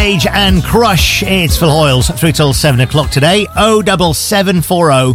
Age and Crush. It's Phil Hoyles through till 7 o'clock today. 07740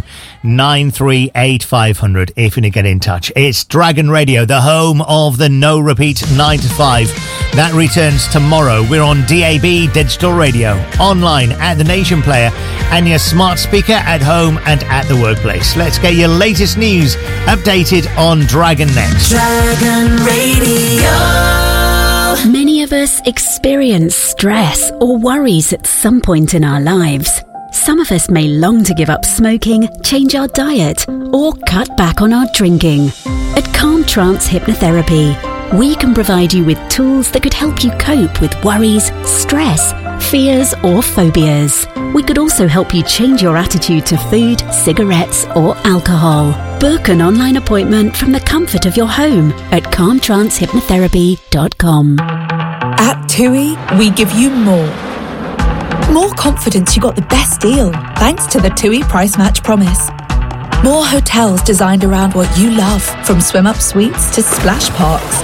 938 500 if you need to get in touch. It's Dragon Radio, the home of the no repeat 9 to 5. That returns tomorrow. We're on DAB digital radio, online at the Nation Player, and your smart speaker at home and at the workplace. Let's get your latest news updated on Dragon next. Dragon Radio. Many of us experience stress or worries at some point in our lives. Some of us may long to give up smoking, change our diet, or cut back on our drinking. At Calm Trance Hypnotherapy, we can provide you with tools that could help you cope with worries, stress, fears, or phobias. We could also help you change your attitude to food, cigarettes, or alcohol. Book an online appointment from the comfort of your home at calmtrancehypnotherapy.com. At TUI, we give you more. More confidence you got the best deal, thanks to the TUI Price Match Promise. More hotels designed around what you love, from swim-up suites to splash parks.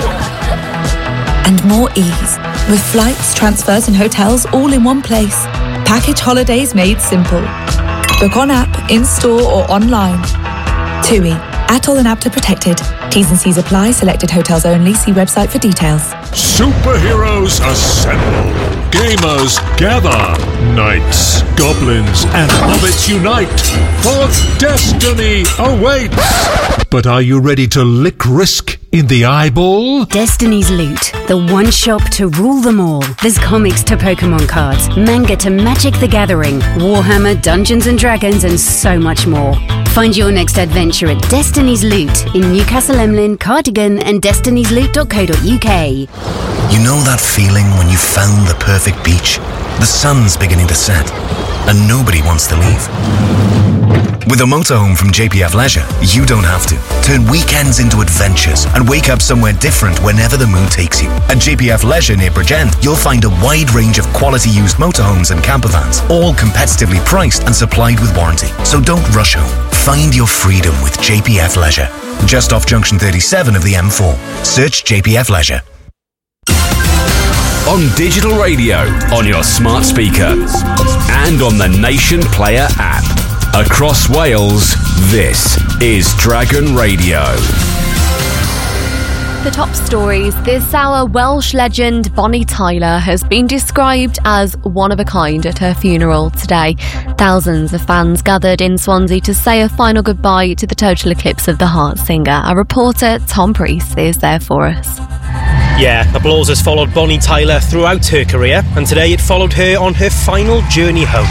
And more ease, with flights, transfers and hotels all in one place. Package holidays made simple. Book on app, in-store or online. TUI, ATOL and APTA protected. T's and C's apply. Selected hotels only. See website for details. Superheroes assemble. Gamers gather. Knights, goblins and hobbits unite. For destiny awaits. But are you ready to lick risk in the eyeball? Destiny's Loot, the one shop to rule them all. There's comics to Pokemon cards, manga to Magic the Gathering, Warhammer, Dungeons and Dragons, and so much more. Find your next adventure at Destiny's Loot in Newcastle Emlyn, Cardigan, and destiny'sloot.co.uk. You know that feeling when you found the perfect beach? The sun's beginning to set, and nobody wants to leave. With a motorhome from JPF Leisure, you don't have to. Turn weekends into adventures and wake up somewhere different whenever the mood takes you. At JPF Leisure near Bridgend, you'll find a wide range of quality used motorhomes and campervans, all competitively priced and supplied with warranty. So don't rush home. Find your freedom with JPF Leisure. Just off Junction 37 of the M4. Search JPF Leisure. On digital radio, on your smart speaker, and on the Nation Player app. Across Wales, this is Dragon Radio. The top stories this hour: Welsh legend Bonnie Tyler has been described as one of a kind at her funeral today. Thousands of fans gathered in Swansea to say a final goodbye to the total eclipse of the Heart singer. Our reporter Tom Priest is there for us. Yeah, applause has followed Bonnie Tyler throughout her career, and today it followed her on her final journey home.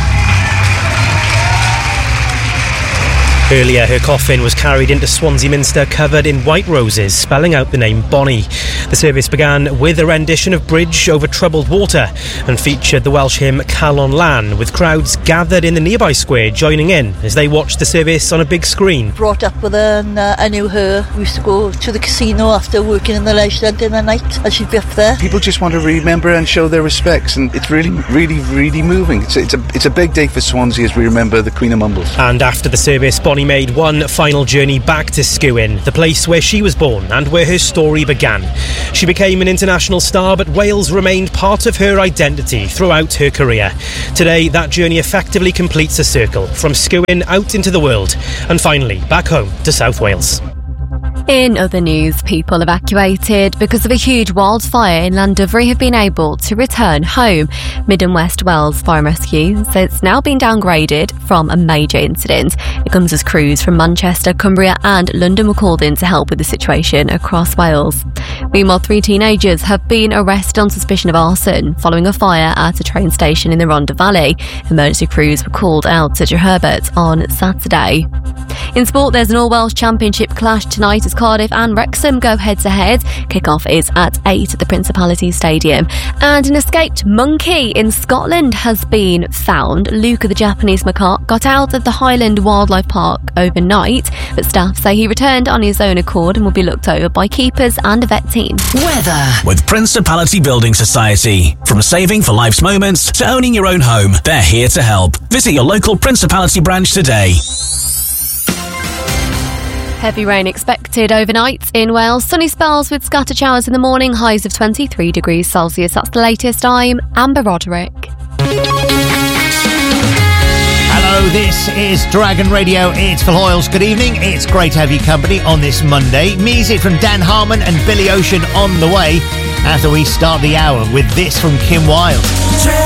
Earlier, her coffin was carried into Swansea Minster covered in white roses, spelling out the name Bonnie. The service began with a rendition of Bridge Over Troubled Water and featured the Welsh hymn Calon Lan, with crowds gathered in the nearby square joining in as they watched the service on a big screen. Brought up with her, and I knew her. We used to go to the casino after working in the leisure centre in the night, and she'd be up there. People just want to remember and show their respects, and it's really, really, really moving. It's a big day for Swansea as we remember the Queen of Mumbles. And after the service, Bonnie made one final journey back to Skewin, the place where she was born and where her story began. She became an international star, but Wales remained part of her identity throughout her career. Today, that journey effectively completes a circle, from Skewin out into the world, and finally back home to South Wales. In other news, people evacuated because of a huge wildfire in Llandovery have been able to return home. Mid and West Wales Fire and Rescue says it's now been downgraded from a major incident. It comes as crews from Manchester, Cumbria and London were called in to help with the situation across Wales. Meanwhile, 3 teenagers have been arrested on suspicion of arson following a fire at a train station in the Rhondda Valley. Emergency crews were called out to Herbert on Saturday. In sport, there's an All-Welsh Championship clash tonight as Cardiff and Wrexham go head-to-head. Kick-off is at 8 at the Principality Stadium. And an escaped monkey in Scotland has been found. Luca, the Japanese macaque, got out of the Highland Wildlife Park overnight, but staff say he returned on his own accord and will be looked over by keepers and a vet team. Weather with Principality Building Society. From saving for life's moments to owning your own home, they're here to help. Visit your local Principality branch today. Heavy rain expected overnight in Wales. Sunny spells with scattered showers in the morning. Highs of 23 degrees Celsius. That's the latest. I'm Amber Roderick. Hello, this is Dragon Radio. It's Phil Hoyles. Good evening. It's great to have you company on this Monday. Music from Dan Harmon and Billy Ocean on the way after we start the hour with this from Kim Wilde.